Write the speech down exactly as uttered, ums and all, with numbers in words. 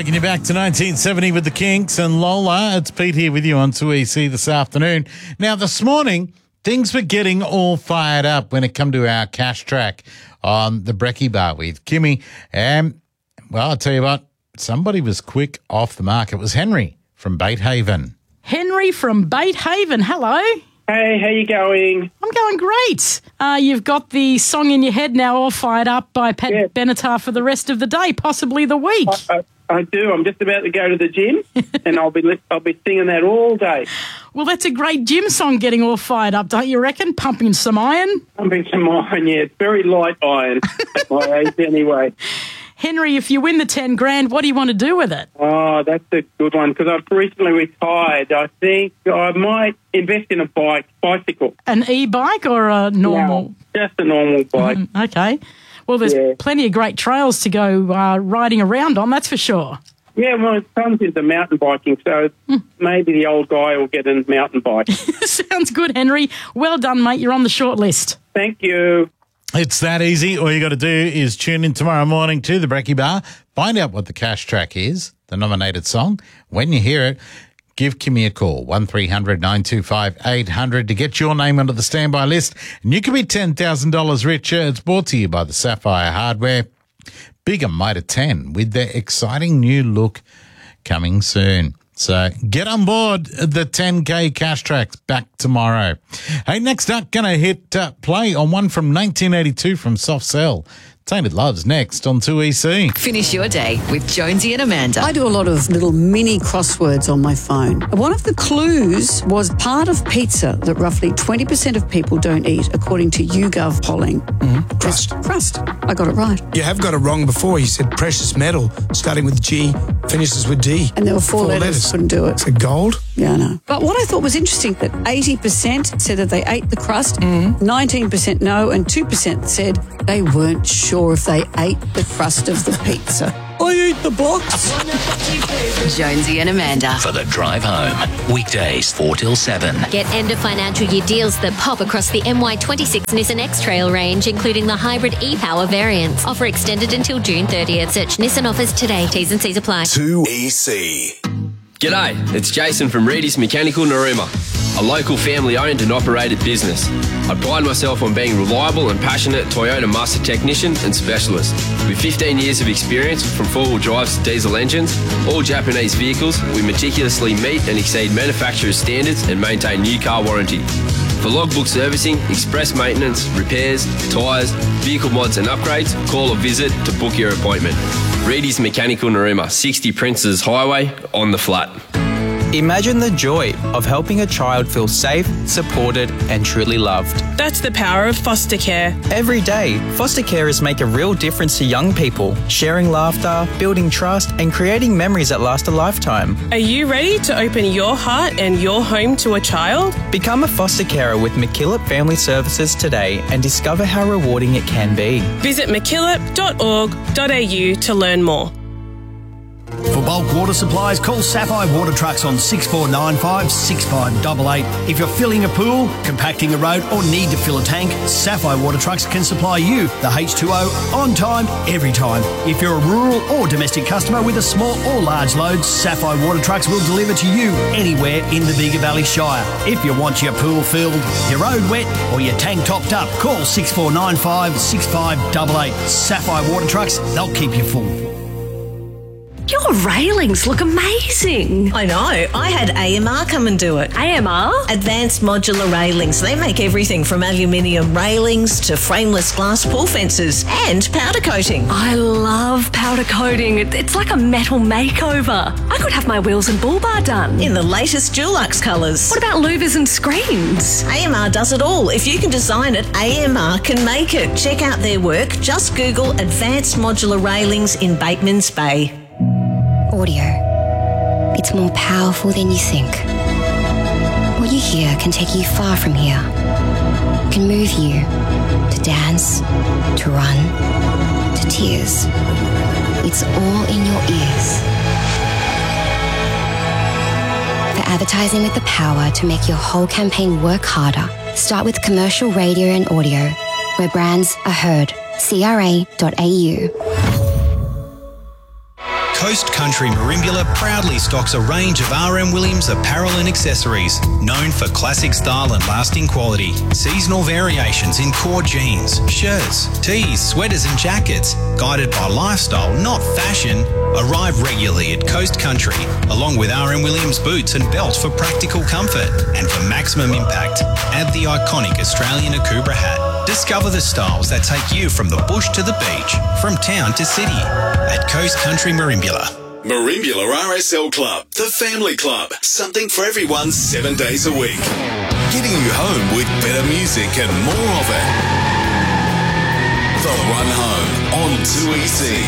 Taking you back to nineteen seventy with the Kinks and Lola. It's Pete here with you on two E C this afternoon. Now, this morning, things were getting all fired up when it come to our cash track on the Brekkie Bar with Kimmy. And, well, I'll tell you what, somebody was quick off the mark. It was Henry from Batehaven. Henry from Batehaven, hello. Hey, how you going? I'm going great. Uh, you've got the song in your head now all fired up by Pat Yeah. Benatar for the rest of the day, possibly the week. I, I, I do. I'm just about to go to the gym, and I'll be li- I'll be singing that all day. Well, that's a great gym song getting all fired up, don't you reckon? Pumping some iron. Pumping some iron, yeah. It's very light iron at my age anyway. Henry, if you win the ten grand, what do you want to do with it? Oh, that's a good one, because I've recently retired. I think I might invest in a bike, bicycle. An e-bike or a normal? No, just a normal bike. Mm, okay. Well, there's Yeah. plenty of great trails to go uh, riding around on, that's for sure. Yeah, well, it comes into mountain biking, so maybe the old guy will get a mountain bike. Sounds good, Henry. Well done, mate. You're on the short list. Thank you. It's that easy. All you got to do is tune in tomorrow morning to the Brekkie Bar, find out what the cash track is, the nominated song. When you hear it, give Kimmy a call, one three hundred nine two five eight hundred, to get your name onto the standby list. And you could be ten thousand dollars richer. It's brought to you by the Sapphire Hardware. Bigger Mitre ten with their exciting new look coming soon. So get on board the ten K cash tracks back tomorrow. Hey, next up, going to hit uh, play on one from nineteen eighty-two from Soft Cell. Tainted Love's next on two E C. Finish your day with Jonesy and Amanda. I do a lot of little mini crosswords on my phone. One of the clues was part of pizza that roughly twenty percent of people don't eat, according to YouGov polling. Mm-hmm. Crust. Crust. I got it right. You have got it wrong before. You said precious metal, starting with G, finishes with D. And there were four, four letters. letters. Couldn't do it. So gold? Yeah, I know. But what I thought was interesting, that eighty percent said that they ate the crust, mm-hmm. nineteen percent no, and two percent said they weren't sure if they ate the crust of the pizza. I eat the box. Jonesy and Amanda. For the drive home. Weekdays, four till seven. Get end of financial year deals that pop across the M Y twenty-six Nissan X-Trail range, including the hybrid e-Power variants. Offer extended until June thirtieth. Search Nissan offers today. T's and C's apply. two E C. G'day, it's Jason from Reedy's Mechanical Narooma, a local family-owned and operated business. I pride myself on being reliable and passionate Toyota master technician and specialist. With fifteen years of experience from four-wheel drives to diesel engines, all Japanese vehicles, we meticulously meet and exceed manufacturer's standards and maintain new car warranty. For logbook servicing, express maintenance, repairs, tyres, vehicle mods and upgrades, call or visit to book your appointment. Reedy's Mechanical Narooma, sixty Princes Highway, on the flat. Imagine the joy of helping a child feel safe, supported and truly loved. That's the power of foster care. Every day, foster carers make a real difference to young people, sharing laughter, building trust and creating memories that last a lifetime. Are you ready to open your heart and your home to a child? Become a foster carer with McKillop Family Services today and discover how rewarding it can be. Visit mckillop dot org dot a u to learn more. For bulk water supplies, call Sapphire Water Trucks on six four nine five, six five eight eight. If you're filling a pool, compacting a road or need to fill a tank, Sapphire Water Trucks can supply you the H two O on time, every time. If you're a rural or domestic customer with a small or large load, Sapphire Water Trucks will deliver to you anywhere in the Bega Valley Shire. If you want your pool filled, your road wet or your tank topped up, call six four nine five, six five eight eight. Sapphire Water Trucks, they'll keep you full. Your railings look amazing. I know. I had A M R come and do it. A M R? Advanced Modular Railings. They make everything from aluminium railings to frameless glass pool fences and powder coating. I love powder coating. It's like a metal makeover. I could have my wheels and bull bar done. In the latest Dulux colours. What about louvers and screens? A M R does it all. If you can design it, A M R can make it. Check out their work. Just Google Advanced Modular Railings in Batemans Bay. Audio. It's more powerful than you think. What you hear can take you far from here. It can move you to dance, to run, to tears. It's all in your ears. For advertising with the power to make your whole campaign work harder, start with commercial radio and audio, where brands are heard. C R A dot A U. Coast Country Merimbula proudly stocks a range of R M Williams apparel and accessories, known for classic style and lasting quality. Seasonal variations in core jeans, shirts, tees, sweaters and jackets, guided by lifestyle, not fashion, arrive regularly at Coast Country, along with R M Williams boots and belts for practical comfort. And for maximum impact, add the iconic Australian Akubra hat. Discover the styles that take you from the bush to the beach, from town to city, at Coast Country Merimbula. Merimbula R S L Club, the family club. Something for everyone seven days a week. Getting you home with better music and more of it. The Run Home on two E C.